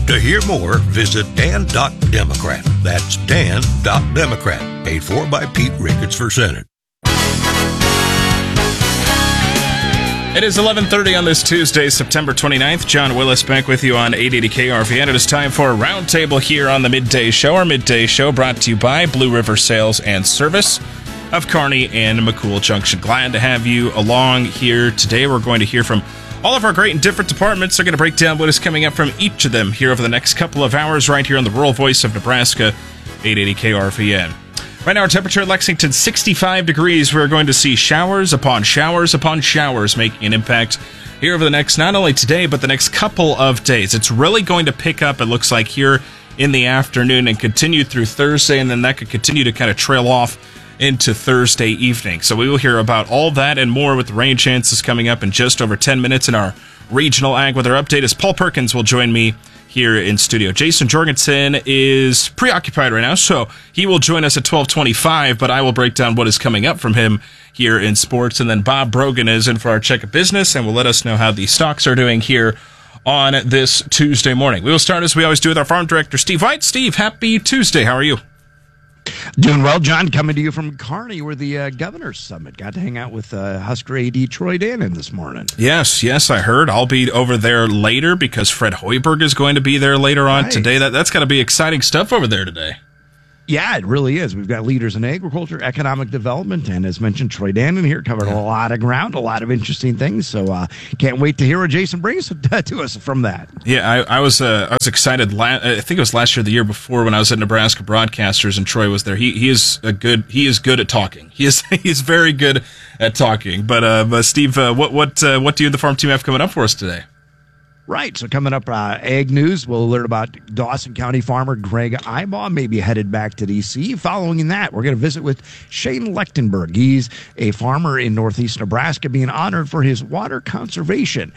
To hear more, visit Dan.Democrat. That's Dan.Democrat. Paid for by Pete Ricketts for Senate. It is 11:30 on this Tuesday, September 29th. John Willis back with you on 880 KRVN. It is time for a roundtable here on the Midday Show. Our Midday Show brought to you by Blue River Sales and Service of Kearney and McCool Junction. Glad to have you along here today. We're going to hear from all of our great and different departments. They're going to break down what is coming up from each of them here over the next couple of hours right here on the Rural Voice of Nebraska, 880 KRVN. Right now, our temperature at Lexington, 65 degrees. We're going to see showers upon showers upon showers making an impact here over the next, not only today, but the next couple of days. It's really going to pick up, it looks like, here in the afternoon and continue through Thursday, and then that could continue to kind of trail off into Thursday evening. So we will hear about all that and more with the rain chances coming up in just over 10 minutes in our regional ag weather update as Paul Perkins will join me here in studio. Jason Jorgensen is preoccupied right now, so he will join us at 12:25, but I will break down what is coming up from him here in sports. And then Bob Brogan is in for our check of business and will let us know how the stocks are doing here on this Tuesday morning. We will start as we always do with our farm director, Steve White. Steve, happy Tuesday. How are you? Doing well, John. Coming to you from Kearney, where the Governor's Summit. Got to hang out with Husker AD Troy Dannon this morning. Yes, I heard. I'll be over there later because Fred Hoiberg is going to be there later on today. That's got to be exciting stuff over there today. Yeah, it really is. We've got leaders in agriculture, economic development, and as mentioned, Troy Dannon here covered a lot of ground, a lot of interesting things. So can't wait to hear what Jason brings to us from that. Yeah, I was excited. I think it was last year, the year before, when I was at Nebraska Broadcasters and Troy was there. He is good at talking. He's very good at talking. But Steve, what do you and the farm team have coming up for us today? Right, so coming up, Ag News, we'll learn about Dawson County farmer Greg Ibaugh, maybe headed back to D.C. Following that, we're going to visit with Shane Lechtenberg. He's a farmer in northeast Nebraska being honored for his water conservation.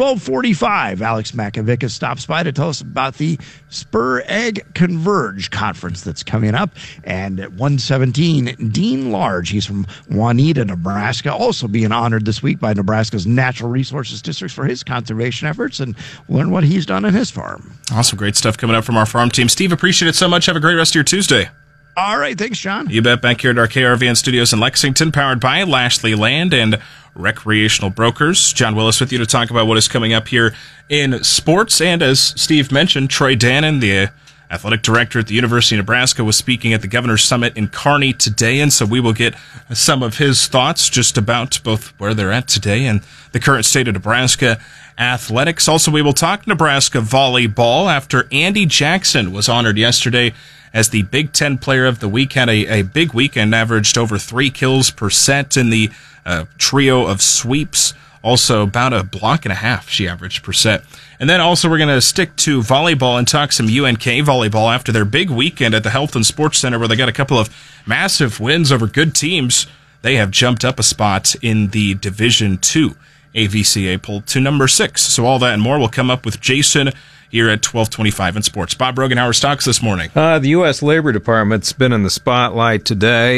12:45, Alex Makovica stops by to tell us about the Spur Ag Converge conference that's coming up. And at 1:17, Dean Large, he's from Juanita, Nebraska, also being honored this week by Nebraska's Natural Resources Districts for his conservation efforts, and learn what he's done in his farm. Awesome. Great stuff coming up from our farm team. Steve, appreciate it so much. Have a great rest of your Tuesday. All right. Thanks, John. You bet. Back here at our KRVN studios in Lexington, powered by Lashley Land and Recreational Brokers. John Willis with you to talk about what is coming up here in sports. And as Steve mentioned, Troy Dannon, the athletic director at the University of Nebraska, was speaking at the Governor's Summit in Kearney today, and so we will get some of his thoughts just about both where they're at today and the current state of Nebraska athletics. Also, we will talk Nebraska volleyball after Andy Jackson was honored yesterday as the Big Ten Player of the Week. Had a big weekend, averaged over 3 kills per set in the trio of sweeps. Also, about a block and a half she averaged per set. And then also we're going to stick to volleyball and talk some UNK volleyball after their big weekend at the Health and Sports Center, where they got a couple of massive wins over good teams. They have jumped up a spot in the Division II AVCA poll to number 6. So all that and more will come up with Jason here at 12:25 in sports. Bob Brogan, how are stocks this morning? The U.S. Labor Department's been in the spotlight today.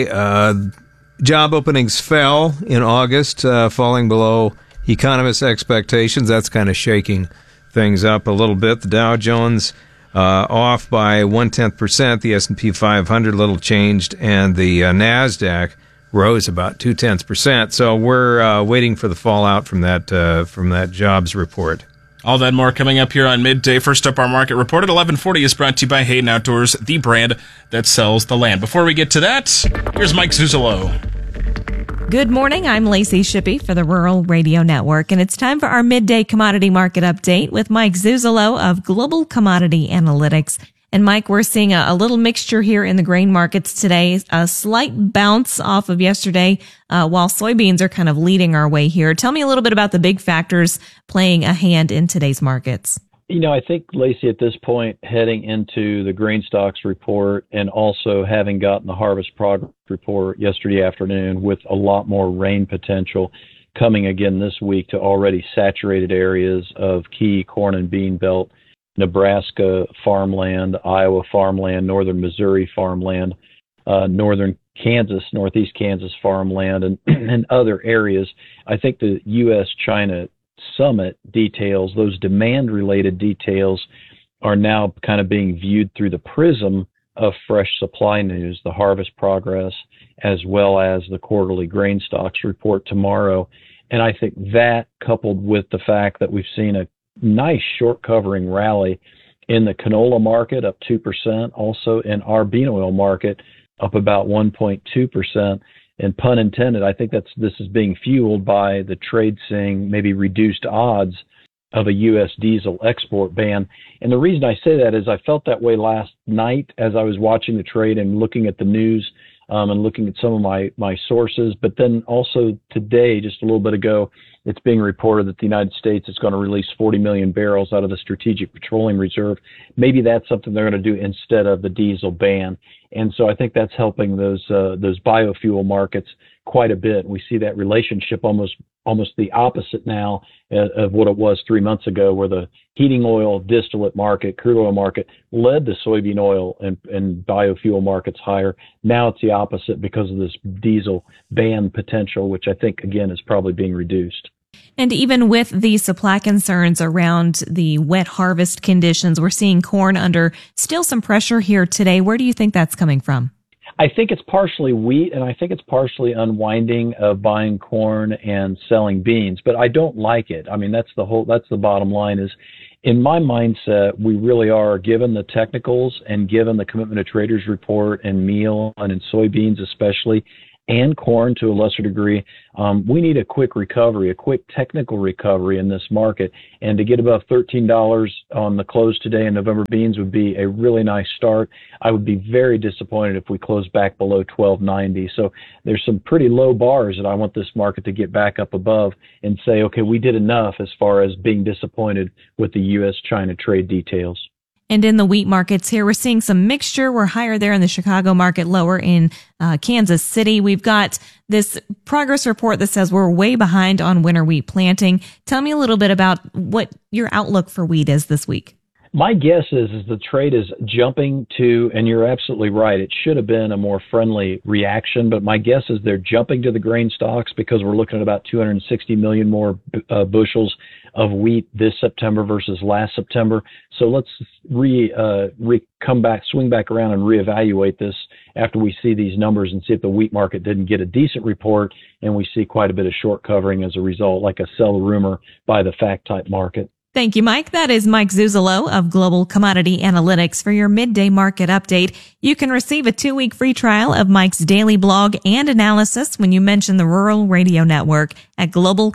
Job openings fell in August, falling below economists' expectations. That's kind of shaking things up a little bit. The Dow Jones off by 0.1%. The S&P 500 little changed, and the NASDAQ rose about 0.2%. So we're waiting for the fallout from that jobs report. All that and more coming up here on Midday. First up, our market report at 11:40 is brought to you by Hayden Outdoors, the brand that sells the land. Before we get to that, here's Mike Zuzolo. Good morning. I'm Lacey Shippey for the Rural Radio Network, and it's time for our midday commodity market update with Mike Zuzolo of Global Commodity Analytics. And Mike, we're seeing a little mixture here in the grain markets today, a slight bounce off of yesterday, while soybeans are kind of leading our way here. Tell me a little bit about the big factors playing a hand in today's markets. You know, I think, Lacey, at this point, heading into the grain stocks report and also having gotten the harvest progress report yesterday afternoon with a lot more rain potential coming again this week to already saturated areas of key corn and bean belt, Nebraska farmland, Iowa farmland, northern Missouri farmland, northern Kansas, northeast Kansas farmland, and other areas. I think the U.S.-China summit details, those demand-related details, are now kind of being viewed through the prism of fresh supply news, the harvest progress, as well as the quarterly grain stocks report tomorrow. And I think that, coupled with the fact that we've seen a nice short covering rally in the canola market, up 2%, also in our bean oil market, up about 1.2%. And pun intended, I think this is being fueled by the trade seeing maybe reduced odds of a U.S. diesel export ban. And the reason I say that is I felt that way last night as I was watching the trade and looking at the news and looking at some of my sources. But then also today, just a little bit ago, it's being reported that the United States is going to release 40 million barrels out of the Strategic Petroleum Reserve. Maybe that's something they're going to do instead of the diesel ban. And so I think that's helping those biofuel markets quite a bit. We see that relationship almost the opposite now of what it was 3 months ago, where the heating oil distillate market, crude oil market, led the soybean oil and biofuel markets higher. Now it's the opposite because of this diesel ban potential, which I think, again, is probably being reduced. And even with the supply concerns around the wet harvest conditions, we're seeing corn under still some pressure here today. Where do you think that's coming from? I think it's partially wheat, and I think it's partially unwinding of buying corn and selling beans, but I don't like it. I mean, that's the bottom line is, in my mindset, we really are, given the technicals and given the Commitment of Traders report and meal and in soybeans especially, and corn to a lesser degree, we need a quick recovery, a quick technical recovery in this market. And to get above $13 on the close today in November beans would be a really nice start. I would be very disappointed if we close back below $12.90. So there's some pretty low bars that I want this market to get back up above and say, okay, we did enough as far as being disappointed with the U.S.-China trade details. And in the wheat markets here, we're seeing some mixture. We're higher there in the Chicago market, lower in Kansas City. We've got this progress report that says we're way behind on winter wheat planting. Tell me a little bit about what your outlook for wheat is this week. My guess is the trade is jumping to, and you're absolutely right, it should have been a more friendly reaction, but my guess is they're jumping to the grain stocks because we're looking at about 260 million more bushels of wheat this September versus last September. So let's swing back around and reevaluate this after we see these numbers and see if the wheat market didn't get a decent report and we see quite a bit of short covering as a result, like a sell rumor by the fact type market. Thank you, Mike. That is Mike Zuzolo of Global Commodity Analytics for your midday market update. You can receive a 2-week free trial of Mike's daily blog and analysis when you mention the Rural Radio Network at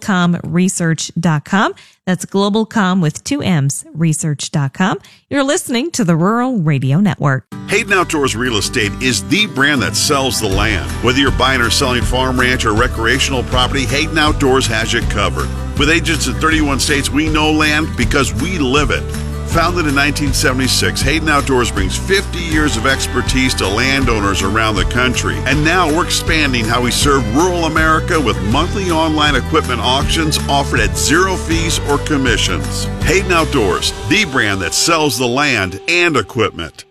globalcomresearch.com. That's globalcom with 2 M's, research.com. You're listening to the Rural Radio Network. Hayden Outdoors Real Estate is the brand that sells the land. Whether you're buying or selling farm, ranch, or recreational property, Hayden Outdoors has you covered. With agents in 31 states, we know land because we live it. Founded in 1976, Hayden Outdoors brings 50 years of expertise to landowners around the country. And now we're expanding how we serve rural America with monthly online equipment auctions offered at zero fees or commissions. Hayden Outdoors, the brand that sells the land and equipment.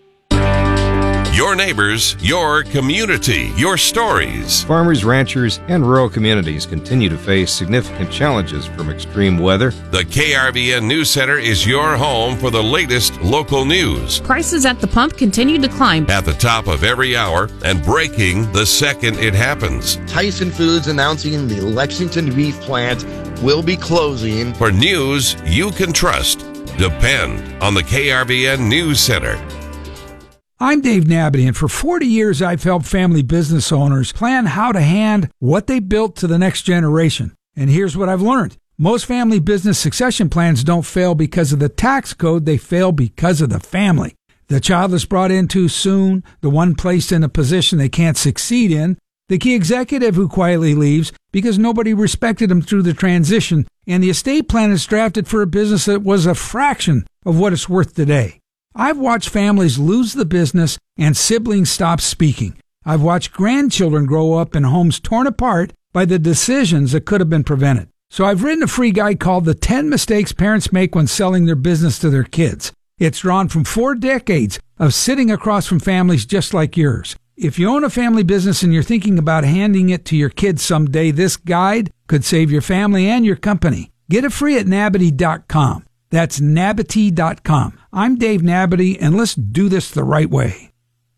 Your neighbors, your community, your stories. Farmers, ranchers, and rural communities continue to face significant challenges from extreme weather. The KRVN News Center is your home for the latest local news. Prices at the pump continue to climb. At the top of every hour and breaking the second it happens. Tyson Foods announcing the Lexington beef plant will be closing. For news you can trust, depend on the KRVN News Center. I'm Dave Nabby, and for 40 years I've helped family business owners plan how to hand what they built to the next generation. And here's what I've learned. Most family business succession plans don't fail because of the tax code, they fail because of the family. The child is brought in too soon, the one placed in a position they can't succeed in, the key executive who quietly leaves because nobody respected him through the transition, and the estate plan is drafted for a business that was a fraction of what it's worth today. I've watched families lose the business and siblings stop speaking. I've watched grandchildren grow up in homes torn apart by the decisions that could have been prevented. So I've written a free guide called The 10 Mistakes Parents Make When Selling Their Business to Their Kids. It's drawn from 4 decades of sitting across from families just like yours. If you own a family business and you're thinking about handing it to your kids someday, this guide could save your family and your company. Get it free at Nabity.com. That's Nabity.com. I'm Dave Nabity, and let's do this the right way.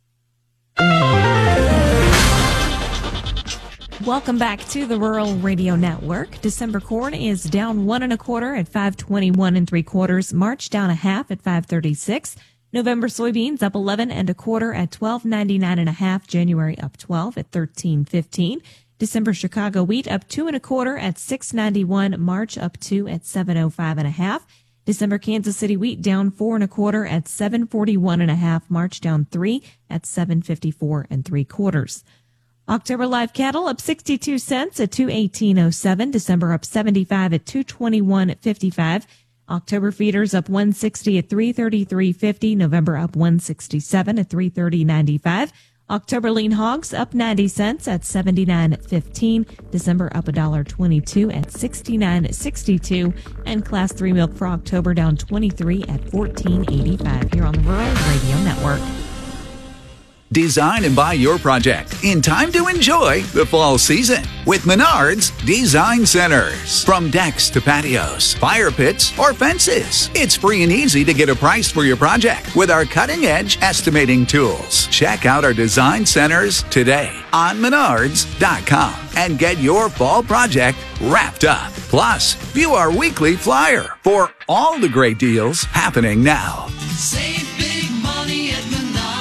Welcome back to the Rural Radio Network. December corn is down 1 1/4 at 5.21 3/4. March down a half at 5.36. November soybeans up 11 1/4 at 12.99 1/2. January up 12 at 13.15. December Chicago wheat up 2 1/4 at 6.91. March up 2 at 7.05 1/2. December Kansas City wheat down 4 1/4 at 7.41 1/2. March down 3 at 7.54 3/4. October live cattle up 62 cents at 218.07. December up 75 at 221.55. October feeders up 160 at 333.50. November up 167 at 330.95. October lean hogs up 90 cents at 79.15. December up $1.22 at 69.62. And class 3 milk for October down 23 at 14.85 here on the Rural Radio Network. Design and buy your project in time to enjoy the fall season with Menards Design Centers. From decks to patios, fire pits, or fences, it's free and easy to get a price for your project with our cutting-edge estimating tools. Check out our design centers today on Menards.com and get your fall project wrapped up. Plus, view our weekly flyer for all the great deals happening now. Save big money at Menards.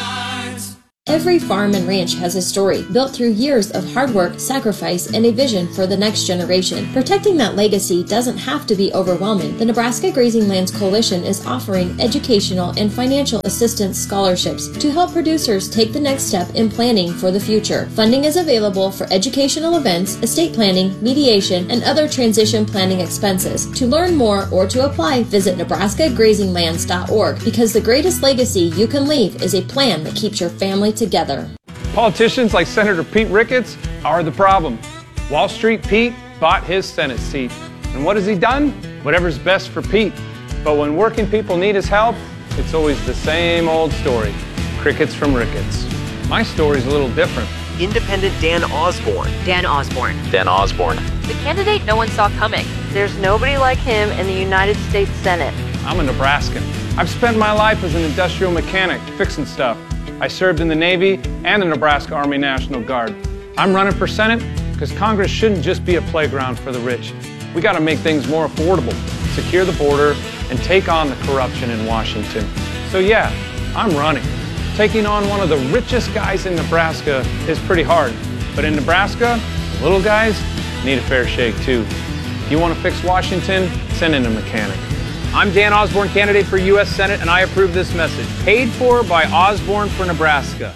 Every farm and ranch has a story built through years of hard work, sacrifice, and a vision for the next generation. Protecting that legacy doesn't have to be overwhelming. The Nebraska Grazing Lands Coalition is offering educational and financial assistance scholarships to help producers take the next step in planning for the future. Funding is available for educational events, estate planning, mediation, and other transition planning expenses. To learn more or to apply, visit nebraskagrazinglands.org, because the greatest legacy you can leave is a plan that keeps your family together. Politicians like Senator Pete Ricketts are the problem. Wall Street Pete bought his Senate seat. And what has he done? Whatever's best for Pete. But when working people need his help, it's always the same old story. Crickets from Ricketts. My story's a little different. Independent Dan Osborne. Dan Osborne. Dan Osborne. The candidate no one saw coming. There's nobody like him in the United States Senate. I'm a Nebraskan. I've spent my life as an industrial mechanic, fixing stuff. I served in the Navy and the Nebraska Army National Guard. I'm running for Senate because Congress shouldn't just be a playground for the rich. We got to make things more affordable, secure the border, and take on the corruption in Washington. So yeah, I'm running. Taking on one of the richest guys in Nebraska is pretty hard. But in Nebraska, the little guys need a fair shake too. You want to fix Washington? Send in a mechanic. I'm Dan Osborne, candidate for U.S. Senate, and I approve this message. Paid for by Osborne for Nebraska.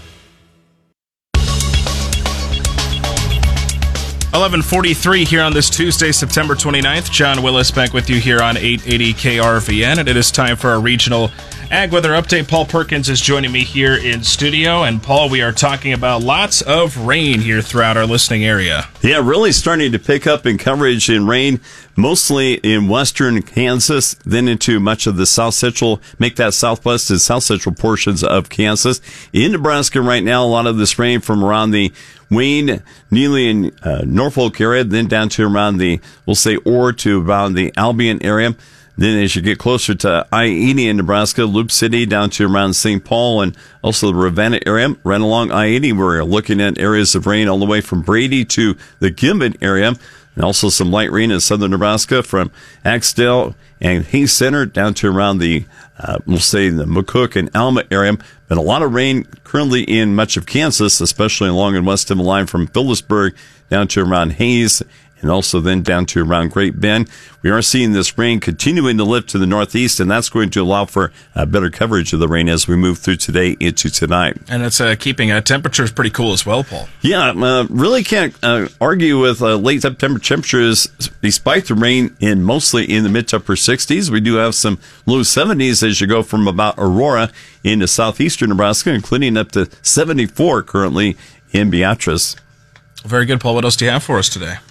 11:43 here on this Tuesday, September 29th. John Willis back with you here on 880 KRVN, and it is time for our regional ag weather update. Paul Perkins is joining me here in studio, and Paul, we are talking about lots of rain here throughout our listening area. Yeah, really starting to pick up in coverage in rain, mostly in western Kansas, then into much of the south central, make that southwest and south central portions of Kansas. In Nebraska right now, a lot of this rain from around the Wayne, Neely, and Norfolk area, then down to around the, we'll say, Orr to around the Albion area. Then as you get closer to I-80 in Nebraska, Loop City down to around St. Paul and also the Ravenna area, right along I-80, we're looking at areas of rain all the way from Brady to the Gimbin area. And also some light rain in southern Nebraska from Axtell and Hayes Center down to around the, we'll say, the McCook and Alma area. But a lot of rain currently in much of Kansas, especially along and west of the line from Phillipsburg down to around Hayes and also then down to around Great Bend. We are seeing this rain continuing to lift to the northeast, and that's going to allow for better coverage of the rain as we move through today into tonight. And it's keeping temperatures pretty cool as well, Paul. Yeah, really can't argue with late September temperatures despite the rain mostly in the mid to upper 60s. We do have some low 70s as you go from about Aurora into southeastern Nebraska, including up to 74 currently in Beatrice. Very good, Paul. What else do you have for us today?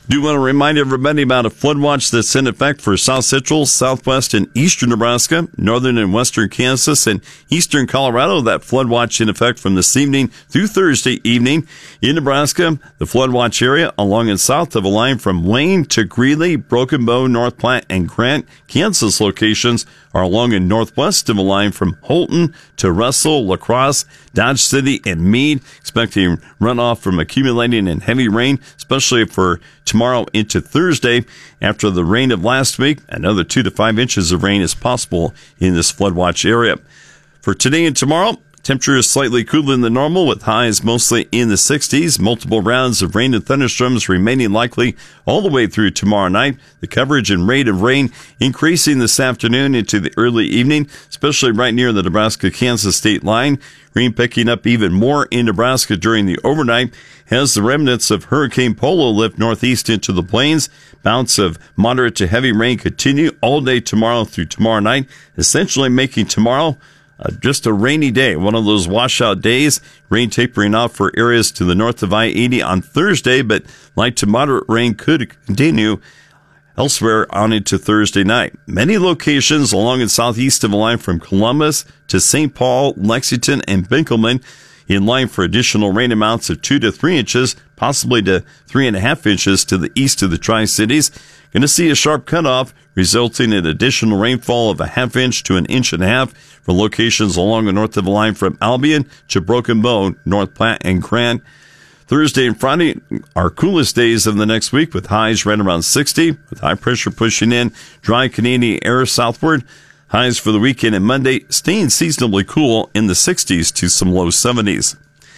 Do want to remind everybody about a flood watch that's in effect for south central, southwest, and eastern Nebraska, northern and western Kansas, and eastern Colorado. That flood watch in effect from this evening through Thursday evening. In Nebraska, the flood watch area along and south of a line from Wayne to Greeley, Broken Bow, North Platte, and Grant, Kansas locations are along and northwest of a line from Holton to Russell, La Crosse, Dodge City, and Meade. Expecting runoff from accumulating and heavy rain, especially for tomorrow into Thursday. After the rain of last week, another 2 to 5 inches of rain is possible in this flood watch area. For today and tomorrow, temperature is slightly cooler than normal with highs mostly in the 60s. Multiple rounds of rain and thunderstorms remaining likely all the way through tomorrow night. The coverage and rate of rain increasing this afternoon into the early evening, especially right near the Nebraska-Kansas state line. Rain picking up even more in Nebraska during the overnight as the remnants of Hurricane Polo lift northeast into the plains. Bounce of moderate to heavy rain continue all day tomorrow through tomorrow night, essentially making tomorrow just a rainy day, one of those washout days. Rain tapering off for areas to the north of I-80 on Thursday, but light to moderate rain could continue elsewhere on into Thursday night. Many locations along and southeast of a line from Columbus to St. Paul, Lexington, and Binkelman in line for additional rain amounts of 2 to 3 inches, possibly to 3.5 inches to the east of the Tri-Cities. Going to see a sharp cutoff, resulting in additional rainfall of 1/2 inch to 1.5 inches for locations along the north of the line from Albion to Broken Bow, North Platte, and Grant. Thursday and Friday are coolest days of the next week with highs right around 60, with high pressure pushing in dry Canadian air southward. Highs for the weekend and Monday staying seasonably cool in the 60s to some low 70s.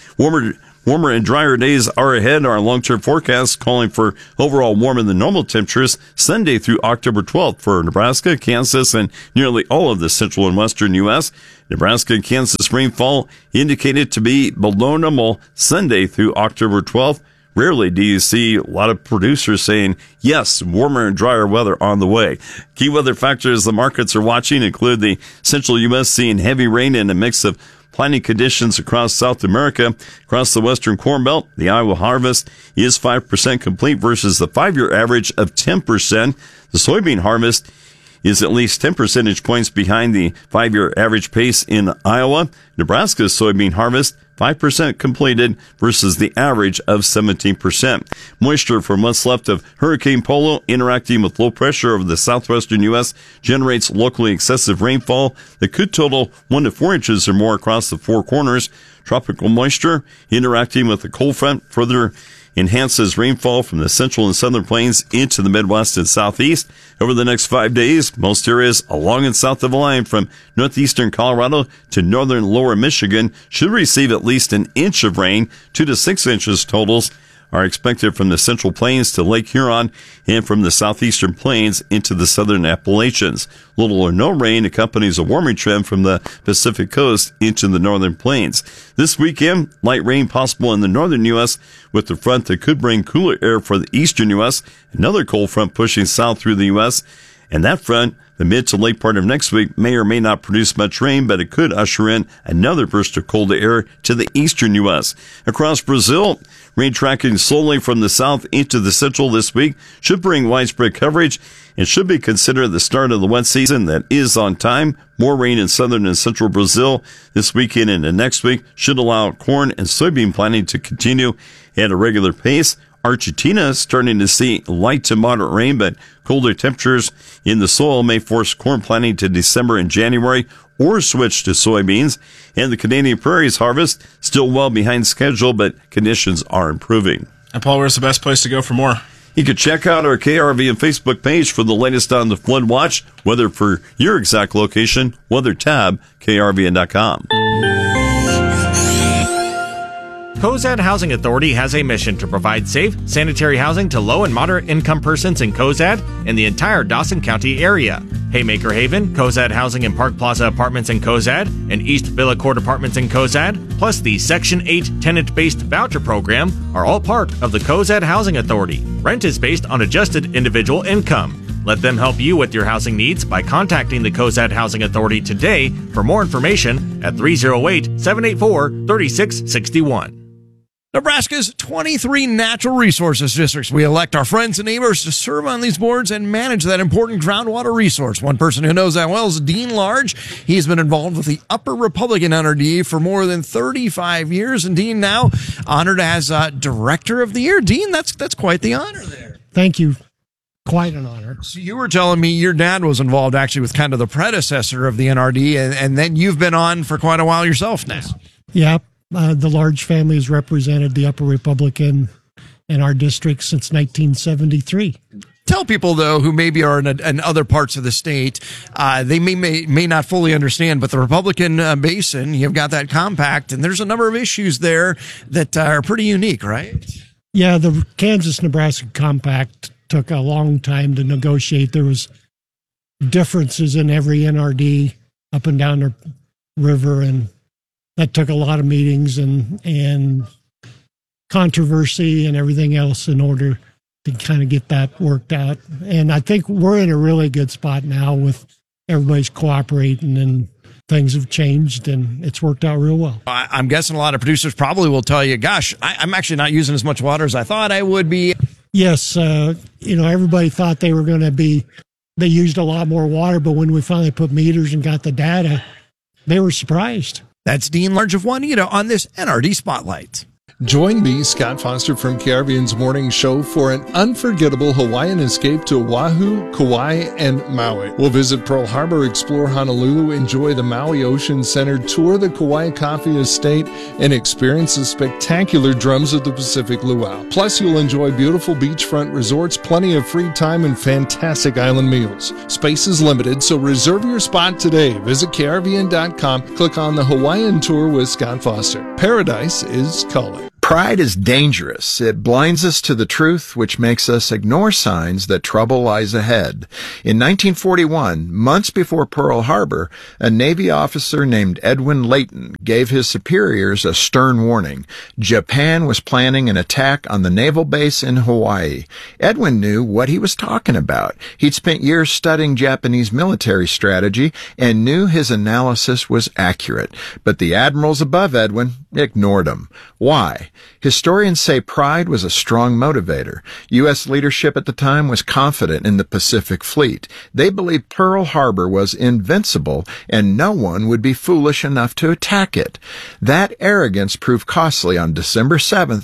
Warmer and drier days are ahead. Our long-term forecast calling for overall warmer than normal temperatures Sunday through October 12th for Nebraska, Kansas, and nearly all of the central and western U.S. Nebraska and Kansas rainfall indicated to be below normal Sunday through October 12th. Rarely do you see a lot of producers saying, yes, warmer and drier weather on the way. Key weather factors the markets are watching include the central U.S. seeing heavy rain and a mix of planting conditions across South America. Across the western Corn Belt, the Iowa harvest is 5% complete versus the 5-year average of 10%. The soybean harvest is at least 10 percentage points behind the 5-year average pace in Iowa. Nebraska's soybean harvest 5% completed versus the average of 17%. Moisture from what's left of Hurricane Polo interacting with low pressure over the southwestern U.S. generates locally excessive rainfall that could total 1 to 4 inches or more across the four corners. Tropical moisture interacting with the cold front further enhances rainfall from the central and southern plains into the Midwest and Southeast. Over the next 5 days, most areas along and south of the line from northeastern Colorado to northern lower Michigan should receive at least 1 inch of rain. 2 to 6 inches totals are expected from the central plains to Lake Huron and from the southeastern plains into the southern Appalachians. Little or no rain accompanies a warming trend from the Pacific coast into the northern plains. This weekend, light rain possible in the northern U.S. with the front that could bring cooler air for the eastern U.S. Another cold front pushing south through the U.S. And that front, the mid to late part of next week, may or may not produce much rain, but it could usher in another burst of cold air to the eastern U.S. Across Brazil, rain tracking slowly from the south into the central this week should bring widespread coverage and should be considered the start of the wet season that is on time. More rain in southern and central Brazil this weekend and next week should allow corn and soybean planting to continue at a regular pace. Argentina is starting to see light to moderate rain, but colder temperatures in the soil may force corn planting to December and January or switch to soybeans. And the Canadian Prairies harvest still well behind schedule, but conditions are improving. And Paul, where's the best place to go for more? You can check out our KRV and Facebook page for the latest on the flood watch, weather for your exact location, weather tab, krvn.com. Cozad Housing Authority has a mission to provide safe, sanitary housing to low and moderate income persons in Cozad and the entire Dawson County area. Haymaker Haven, Cozad Housing and Park Plaza Apartments in Cozad, and East Villa Court Apartments in Cozad, plus the Section 8 tenant-based voucher program are all part of the Cozad Housing Authority. Rent is based on adjusted individual income. Let them help you with your housing needs by contacting the Cozad Housing Authority today for more information at 308-784-3661. Nebraska's 23 natural resources districts. We elect our friends and neighbors to serve on these boards and manage that important groundwater resource. One person who knows that well is Dean Large. He's been involved with the Upper Republican NRD for more than 35 years. And Dean, now honored as Director of the Year. Dean, that's quite the honor there. Thank you. Quite an honor. So you were telling me your dad was involved actually with kind of the predecessor of the NRD, and then you've been on for quite a while yourself now. Yeah. The Large family has represented the Upper Republican in our district since 1973. Tell people, though, who maybe are in other parts of the state, they may not fully understand, but the Republican basin, you've got that compact, and there's a number of issues there that are pretty unique, right? Yeah, the Kansas-Nebraska compact took a long time to negotiate. There was differences in every NRD up and down the river, and that took a lot of meetings and controversy and everything else in order to kind of get that worked out. And I think we're in a really good spot now with everybody's cooperating, and things have changed and it's worked out real well. I'm guessing a lot of producers probably will tell you, gosh, I'm actually not using as much water as I thought I would be. Yes. Everybody thought they used a lot more water, but when we finally put meters and got the data, they were surprised. That's Dean Large of Juanita on this NRD Spotlight. Join me, Scott Foster from KRVN's Morning Show, for an unforgettable Hawaiian escape to Oahu, Kauai, and Maui. We'll visit Pearl Harbor, explore Honolulu, enjoy the Maui Ocean Center, tour the Kauai Coffee Estate, and experience the spectacular drums of the Pacific Luau. Plus, you'll enjoy beautiful beachfront resorts, plenty of free time, and fantastic island meals. Space is limited, so reserve your spot today. Visit KRVN.com, click on the Hawaiian Tour with Scott Foster. Paradise is calling. Pride is dangerous. It blinds us to the truth, which makes us ignore signs that trouble lies ahead. In 1941, months before Pearl Harbor, a Navy officer named Edwin Layton gave his superiors a stern warning. Japan was planning an attack on the naval base in Hawaii. Edwin knew what he was talking about. He'd spent years studying Japanese military strategy and knew his analysis was accurate. But the admirals above Edwin ignored him. Why? Historians say pride was a strong motivator. U.S. leadership at the time was confident in the Pacific Fleet. They believed Pearl Harbor was invincible and no one would be foolish enough to attack it. That arrogance proved costly on December 7,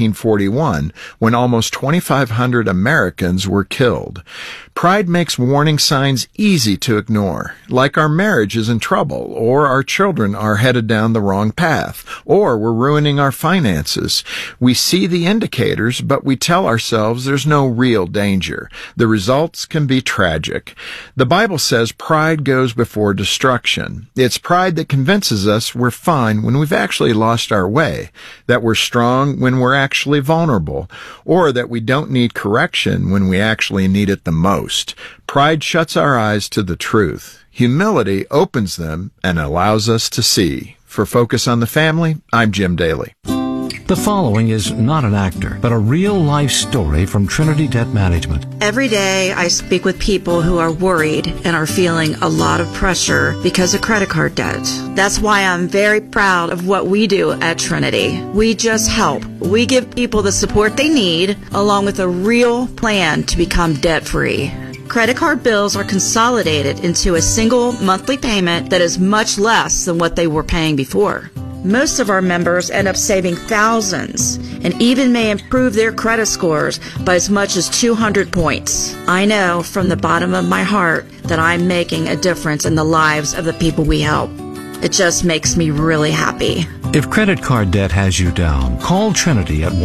1941, when almost 2,500 Americans were killed. Pride makes warning signs easy to ignore, like our marriage is in trouble, or our children are headed down the wrong path, or we're ruining our finances. We see the indicators, but we tell ourselves there's no real danger. The results can be tragic. The Bible says pride goes before destruction. It's pride that convinces us we're fine when we've actually lost our way, that we're strong when we're actually vulnerable, or that we don't need correction when we actually need it the most. Pride shuts our eyes to the truth. Humility opens them and allows us to see. For Focus on the Family, I'm Jim Daly. The following is not an actor, but a real-life story from Trinity Debt Management. Every day I speak with people who are worried and are feeling a lot of pressure because of credit card debt. That's why I'm very proud of what we do at Trinity. We just help. We give people the support they need, along with a real plan to become debt-free. Credit card bills are consolidated into a single monthly payment that is much less than what they were paying before. Most of our members end up saving thousands and even may improve their credit scores by as much as 200 points. I know from the bottom of my heart that I'm making a difference in the lives of the people we help. It just makes me really happy. If credit card debt has you down, call Trinity at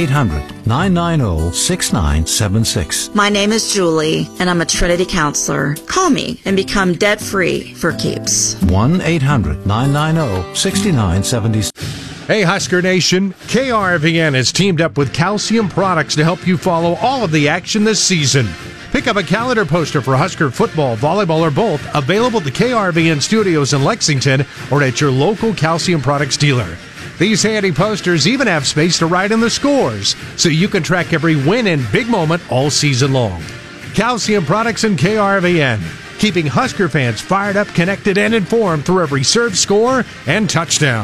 1-800-990-6976. My name is Julie, and I'm a Trinity counselor. Call me and become debt-free for keeps. 1-800-990-6976. Hey, Husker Nation. KRVN has teamed up with Calcium Products to help you follow all of the action this season. Pick up a calendar poster for Husker football, volleyball, or both, available at the KRVN studios in Lexington or at your local Calcium Products dealer. These handy posters even have space to write in the scores, so you can track every win and big moment all season long. Calcium Products and KRVN, keeping Husker fans fired up, connected, and informed through every serve, score, and touchdown.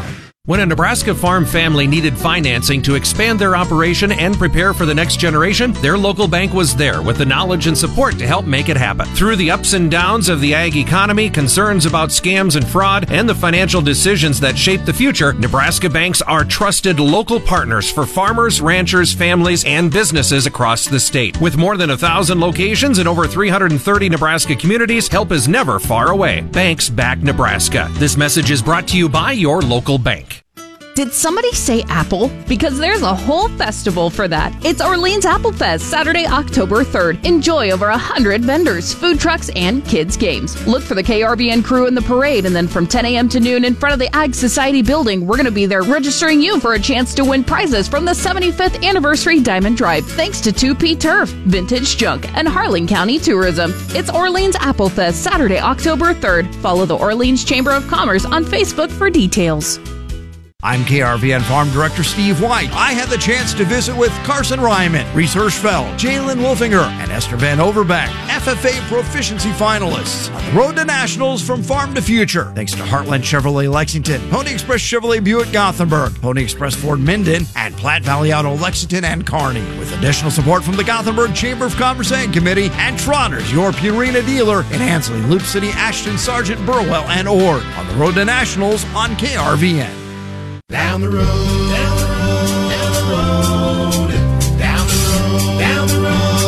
When a Nebraska farm family needed financing to expand their operation and prepare for the next generation, their local bank was there with the knowledge and support to help make it happen. Through the ups and downs of the ag economy, concerns about scams and fraud, and the financial decisions that shape the future, Nebraska banks are trusted local partners for farmers, ranchers, families, and businesses across the state. With more than 1,000 locations in over 330 Nebraska communities, help is never far away. Banks back Nebraska. This message is brought to you by your local bank. Did somebody say apple? Because there's a whole festival for that. It's Orleans Apple Fest, Saturday, October 3rd. Enjoy over 100 vendors, food trucks, and kids' games. Look for the KRVN crew in the parade, and then from 10 a.m. to noon in front of the Ag Society building, we're going to be there registering you for a chance to win prizes from the 75th Anniversary Diamond Drive, thanks to 2P Turf, Vintage Junk, and Harlan County Tourism. It's Orleans Apple Fest, Saturday, October 3rd. Follow the Orleans Chamber of Commerce on Facebook for details. I'm KRVN Farm Director Steve White. I had the chance to visit with Carson Ryman, Reese Hirschfeld, Jalen Wolfinger, and Esther Van Overbeck, FFA proficiency finalists on the road to nationals from farm to future. Thanks to Heartland Chevrolet Lexington, Pony Express Chevrolet Buick Gothenburg, Pony Express Ford Minden, and Platte Valley Auto Lexington and Kearney. With additional support from the Gothenburg Chamber of Commerce and Committee and Trotters, your Purina dealer in Ansley, Loop City, Ashton, Sargent, Burwell, and Ord. On the road to nationals on KRVN. Down the road, down the road, down the road, down the road, down the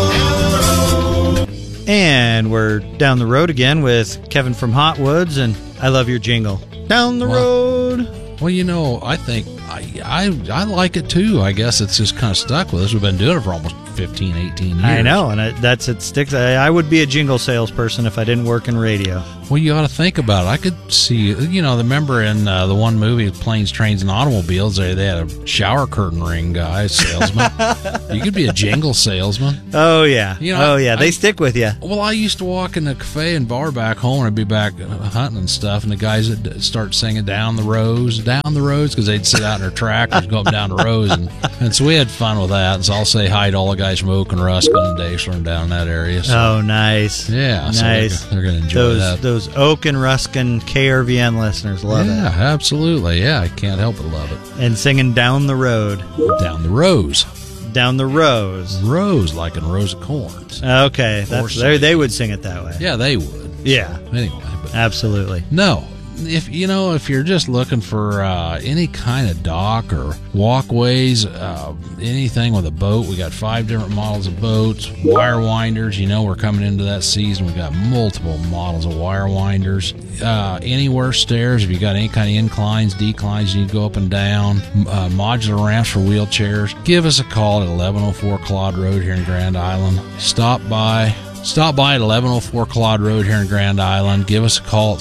road, down the road. And we're down the road again with Kevin from Hot Woods, and I love your jingle. Down the road. Well, you know, I think I like it too. I guess it's just kind of stuck with us. We've been doing it for almost 15, 18 years. I know, and it sticks. I would be a jingle salesperson if I didn't work in radio. Well, you ought to think about it. I could see, remember in the one movie, Planes, Trains, and Automobiles, they had a shower curtain ring guy, salesman. You could be a jingle salesman. Oh, yeah. They stick with you. Well, I used to walk in the cafe and bar back home, and I'd be back hunting and stuff, and the guys would start singing Down the Rows, because they'd sit out in their tractors, go up and down the rows, and so we had fun with that. And so I'll say hi to all the guys from Oak and Ruskin and Daisler and down in that area. So. Oh, nice. Yeah. Nice. So they're going to enjoy that. Those Oak and Ruskin KRVN listeners love it. Yeah, absolutely. Yeah, I can't help but love it. And singing Down the Road. Down the Rows. Down the Rows. Rose, like in Rows of Corns. Okay. They would sing it that way. Yeah, they would. Yeah. Anyway. Absolutely. No. If you're just looking for any kind of dock or walkways, anything with a boat, we got 5 different models of boats, wire winders. We're coming into that season. We got multiple models of wire winders. Anywhere stairs, if you got any kind of inclines, declines, you need to go up and down. Modular ramps for wheelchairs. Give us a call at 1104 Claude Road here in Grand Island. Stop by at 1104 Claude Road here in Grand Island. Give us a call at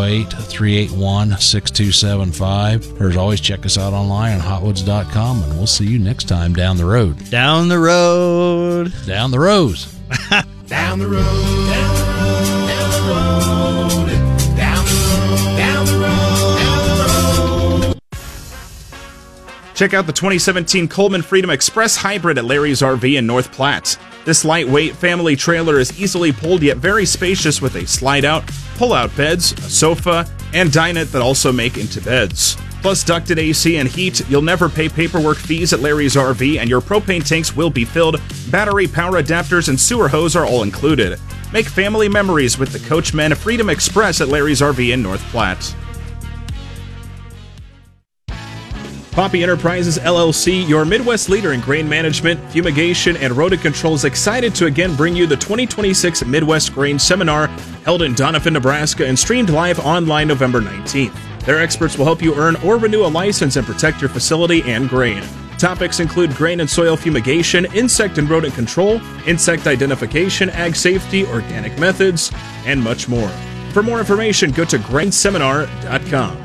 308-381-6275. Or as always, check us out online on hotwoods.com, and we'll see you next time down the road. Down the road. Down the rows. Down the road, down the road, down the road, down the road, down the road, down the road. Check out the 2017 Coleman Freedom Express Hybrid at Larry's RV in North Platte. This lightweight family trailer is easily pulled yet very spacious with a slide-out, pull-out beds, a sofa, and dinette that also make into beds. Plus ducted AC and heat, you'll never pay paperwork fees at Larry's RV, and your propane tanks will be filled. Battery, power adapters, and sewer hose are all included. Make family memories with the Coachmen Freedom Express at Larry's RV in North Platte. Poppy Enterprises LLC, your Midwest leader in grain management, fumigation, and rodent control, is excited to again bring you the 2026 Midwest Grain Seminar held in Doniphan, Nebraska, and streamed live online November 19th. Their experts will help you earn or renew a license and protect your facility and grain. Topics include grain and soil fumigation, insect and rodent control, insect identification, ag safety, organic methods, and much more. For more information, go to grainseminar.com.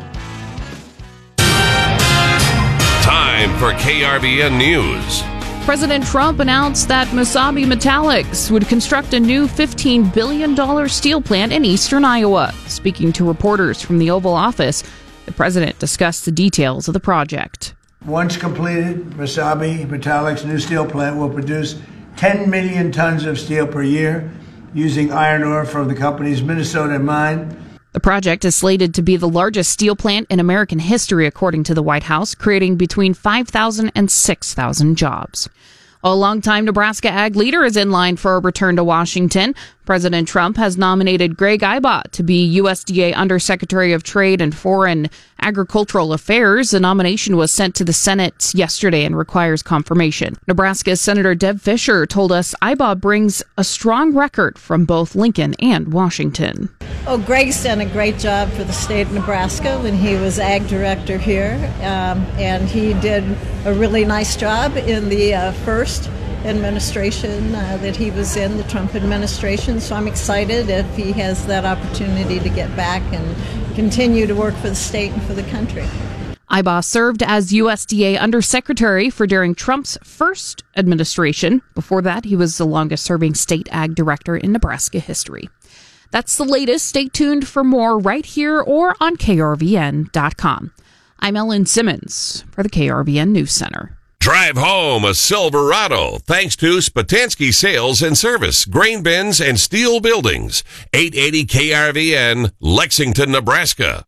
Time for KRVN News. President Trump announced that Mesabi Metallics would construct a new $15 billion steel plant in eastern Iowa. Speaking to reporters from the Oval Office, the president discussed the details of the project. Once completed, Mesabi Metallics' new steel plant will produce 10 million tons of steel per year using iron ore from the company's Minnesota mine. The project is slated to be the largest steel plant in American history, according to the White House, creating between 5,000 and 6,000 jobs. A longtime Nebraska ag leader is in line for a return to Washington. President Trump has nominated Greg Ibach to be USDA Undersecretary of Trade and Foreign Agricultural Affairs. The nomination was sent to the Senate yesterday and requires confirmation. Nebraska's Senator Deb Fischer told us Ibach brings a strong record from both Lincoln and Washington. Oh, Greg's done a great job for the state of Nebraska when he was ag director here, and he did a really nice job in the first administration that he was in, the Trump administration. So I'm excited if he has that opportunity to get back and continue to work for the state and for the country. Ibach served as USDA Undersecretary for during Trump's first administration. Before that, he was the longest-serving state ag director in Nebraska history. That's the latest. Stay tuned for more right here or on KRVN.com. I'm Ellen Simmons for the KRVN News Center. Drive home a Silverado thanks to Spatansky Sales and Service, grain bins and steel buildings. 880 KRVN, Lexington, Nebraska.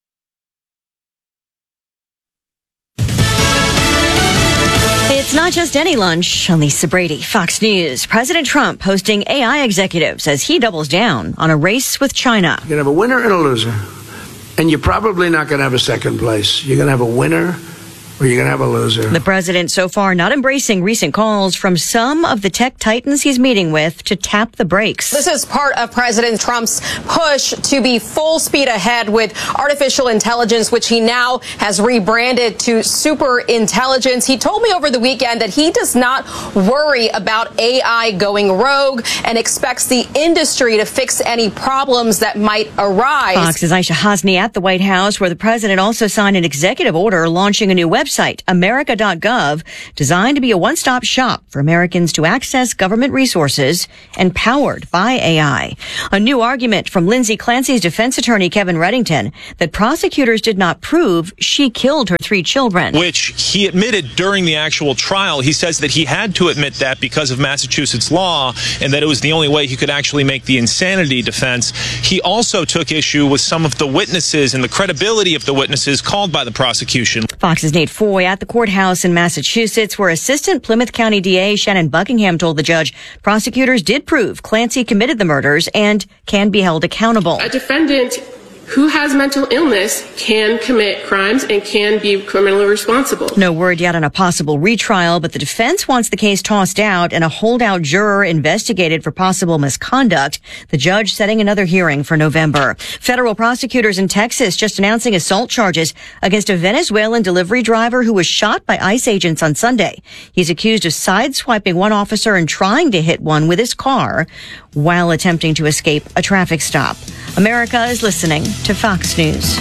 It's not just any lunch. Lisa Brady, Fox News. President Trump hosting AI executives as he doubles down on a race with China. You're going to have a winner and a loser. And you're probably not going to have a second place. You're going to have a winner or you're going to have a loser. The president so far not embracing recent calls from some of the tech titans he's meeting with to tap the brakes. This is part of President Trump's push to be full speed ahead with artificial intelligence, which he now has rebranded to super intelligence. He told me over the weekend that he does not worry about AI going rogue and expects the industry to fix any problems that might arise. Fox's Aisha Hasni at the White House, where the president also signed an executive order launching a new website, America.gov, designed to be a one-stop shop for Americans to access government resources and powered by AI. A new argument from Lindsay Clancy's defense attorney, Kevin Reddington, that prosecutors did not prove she killed her 3 children. Which he admitted during the actual trial. He says that he had to admit that because of Massachusetts law and that it was the only way he could actually make the insanity defense. He also took issue with some of the witnesses and the credibility of the witnesses called by the prosecution. Fox's Nate Foy at the courthouse in Massachusetts, where Assistant Plymouth County DA Shannon Buckingham told the judge prosecutors did prove Clancy committed the murders and can be held accountable. A defendant who has mental illness can commit crimes and can be criminally responsible. No word yet on a possible retrial, but the defense wants the case tossed out and a holdout juror investigated for possible misconduct. The judge setting another hearing for November. Federal prosecutors in Texas just announcing assault charges against a Venezuelan delivery driver who was shot by ICE agents on Sunday. He's accused of sideswiping one officer and trying to hit one with his car while attempting to escape a traffic stop. America is listening to Fox News.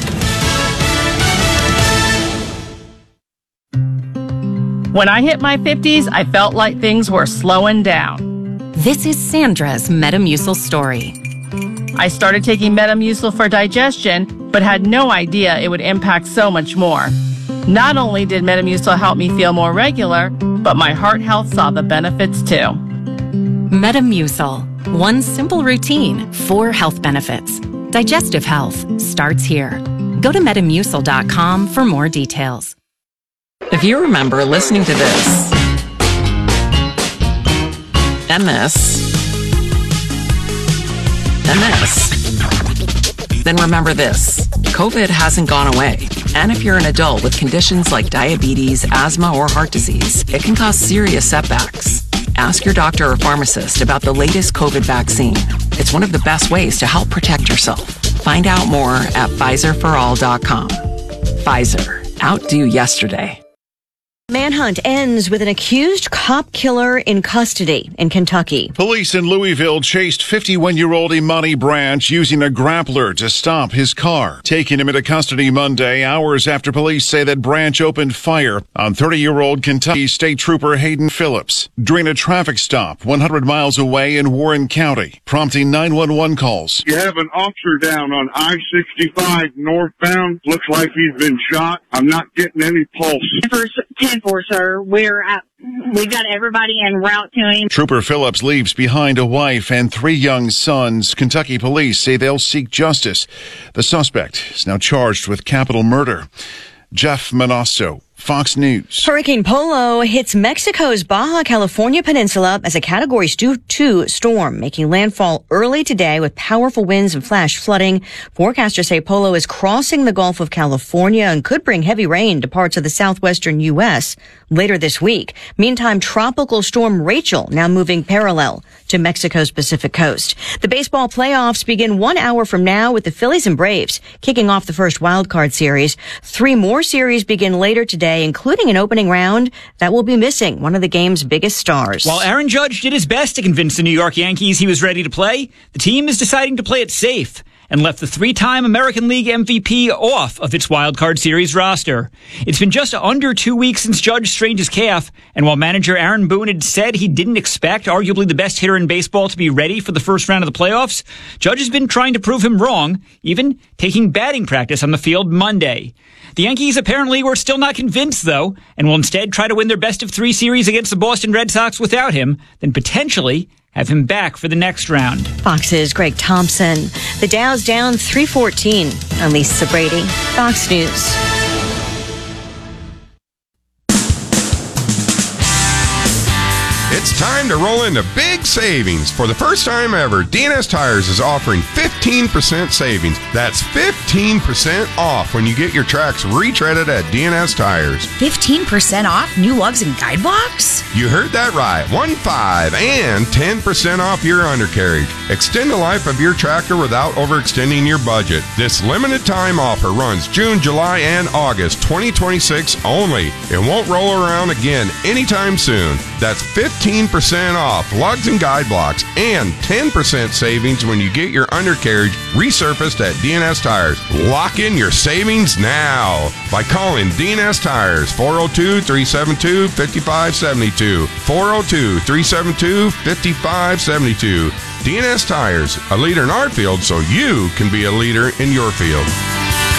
When I hit my 50s, I felt like things were slowing down. This is Sandra's Metamucil story. I started taking Metamucil for digestion, but had no idea it would impact so much more. Not only did Metamucil help me feel more regular, but my heart health saw the benefits too. Metamucil. One simple routine, 4 health benefits. Digestive health starts here. Go to Metamucil.com for more details. If you remember listening to this, MS, then remember this. COVID hasn't gone away. And if you're an adult with conditions like diabetes, asthma, or heart disease, it can cause serious setbacks. Ask your doctor or pharmacist about the latest COVID vaccine. It's one of the best ways to help protect yourself. Find out more at PfizerForAll.com. Pfizer. Outdo yesterday. Manhunt ends with an accused cop killer in custody in Kentucky. Police in Louisville chased 51-year-old Imani Branch using a grappler to stop his car. Taking him into custody Monday, hours after police say that Branch opened fire on 30-year-old Kentucky State Trooper Hayden Phillips during a traffic stop 100 miles away in Warren County, prompting 911 calls. You have an officer down on I-65 northbound. Looks like he's been shot. I'm not getting any pulse. First 10 10 for, sir. We've got everybody en route to him. Trooper Phillips leaves behind a wife and 3 young sons. Kentucky police say they'll seek justice. The suspect is now charged with capital murder. Jeff Manasso, Fox News. Hurricane Polo hits Mexico's Baja California peninsula as a Category 2 storm, making landfall early today with powerful winds and flash flooding. Forecasters say Polo is crossing the Gulf of California and could bring heavy rain to parts of the southwestern U.S. later this week. Meantime, Tropical Storm Rachel now moving parallel to Mexico's Pacific coast. The baseball playoffs begin 1 hour from now with the Phillies and Braves kicking off the first wildcard series. 3 more series begin later today, including an opening round that will be missing one of the game's biggest stars. While Aaron Judge did his best to convince the New York Yankees he was ready to play, the team is deciding to play it safe and left the 3-time American League MVP off of its wildcard series roster. It's been just under 2 weeks since Judge strained his calf, and while manager Aaron Boone had said he didn't expect arguably the best hitter in baseball to be ready for the first round of the playoffs, Judge has been trying to prove him wrong, even taking batting practice on the field Monday. The Yankees apparently were still not convinced, though, and will instead try to win their best-of-3 series against the Boston Red Sox without him, then potentially have him back for the next round. Fox's Greg Thompson. The Dow's down 314. I'm Lisa Brady, Fox News. It's time to roll into big savings. For the first time ever, DNS Tires is offering 15% savings. That's 15% off when you get your tracks retreaded at DNS Tires. 15% off new lugs and guide blocks? You heard that right. 15 and 10% off your undercarriage. Extend the life of your tractor without overextending your budget. This limited time offer runs June, July, and August 2026 only. It won't roll around again anytime soon. That's 15% off lugs and guide blocks and 10% savings when you get your undercarriage resurfaced at DNS Tires. Lock in your savings now by calling DNS Tires 402-372-5572. 402-372-5572. DNS Tires, a leader in our field so you can be a leader in your field.